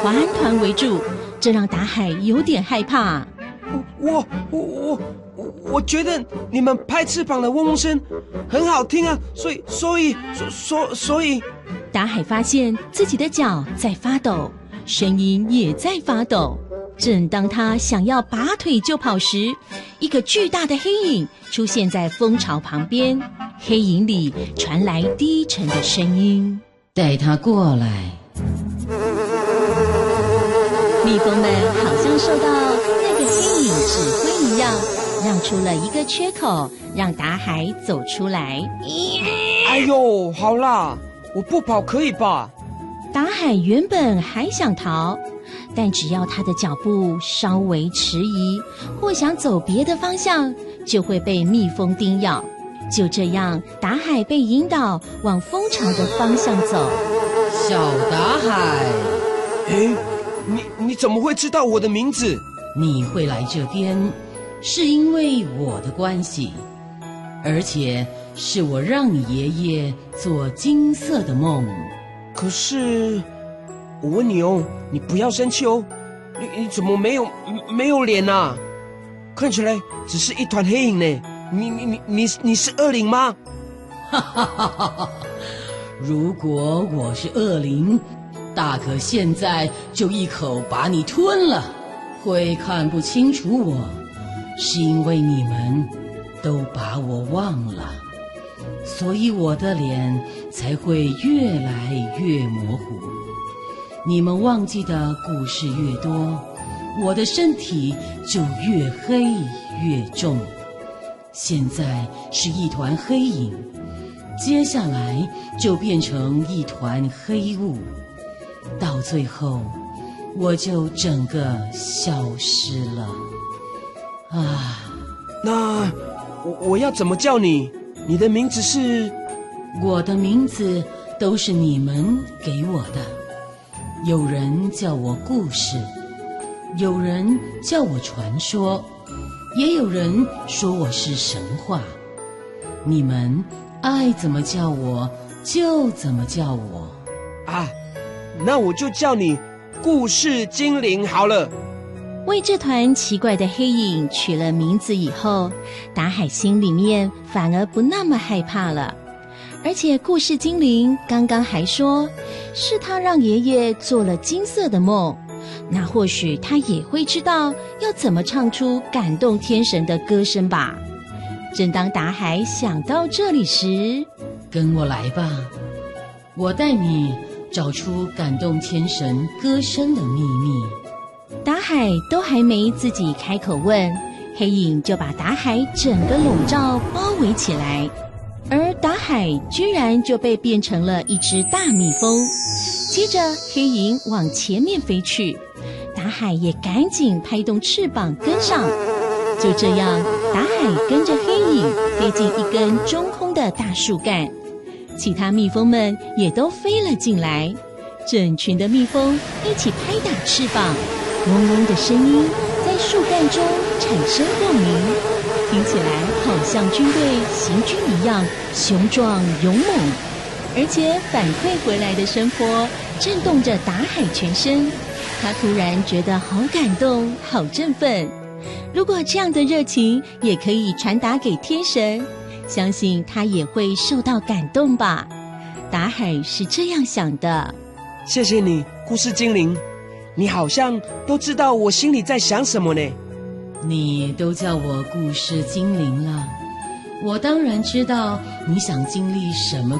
团团围住，这让达海有点害怕。 我觉得你们拍翅膀的嗡嗡声很好听啊，所以， 达海发现自己的脚在发抖，声音也在发抖。正当他想要拔腿就跑时，一个巨大的黑影出现在蜂巢旁边，黑影里传来低沉的声音：“ 带他过来。” 蜜蜂们好像受到那个黑影指挥一样，让出了一个缺口，让达海走出来。 哎呦，好啦，我不跑可以吧？ 达海原本还想逃，但只要他的脚步稍微迟疑，或想走别的方向，就会被蜜蜂叮咬。就这样，达海被引导往蜂巢的方向走。 小达海， 你怎么会知道我的名字？ 你会来这边，是因为我的关系，而且是我让你爷爷做金色的梦。 可是，我问你哦，你不要生气哦，你怎么没有脸啊？看起来只是一团黑影呢。你是恶灵吗？ 哈哈哈哈！如果我是恶灵，大可现在就一口把你吞了。会看不清楚我，是因为你们都把我忘了，所以我的脸才会越来越模糊。你们忘记的故事越多，我的身体就越黑越重。现在是一团黑影，接下来就变成一团黑雾，到最后我就整个消失了。啊， 那我要怎么叫你？你的名字是？ 我的名字都是你们给我的，有人叫我故事，有人叫我传说，也有人说我是神话。你们爱怎么叫我就怎么叫我啊，那我就叫你故事精灵好了。 为这团奇怪的黑影取了名字以后，达海心里面反而不那么害怕了。而且故事精灵刚刚还说是他让爷爷做了金色的梦，那或许他也会知道要怎么唱出感动天神的歌声吧。正当达海想到这里时， 跟我来吧，我带你找出感动天神歌声的秘密。 达海都还没自己开口问，黑影就把达海整个笼罩包围起来，而达海居然就被变成了一只大蜜蜂。接着黑影往前面飞去，达海也赶紧拍动翅膀跟上。就这样，达海跟着黑影飞进一根中空的大树干，其他蜜蜂们也都飞了进来，整群的蜜蜂一起拍打翅膀，嗡嗡的声音在树干中产生共鸣，听起来好像军队行军一样雄壮勇猛。而且反馈回来的声波震动着达海全身，他突然觉得好感动，好振奋。如果这样的热情也可以传达给天神，相信他也会受到感动吧。达海是这样想的。 谢谢你，故事精灵，你好像都知道我心里在想什么呢。 你都叫我故事精灵了，我当然知道你想经历什么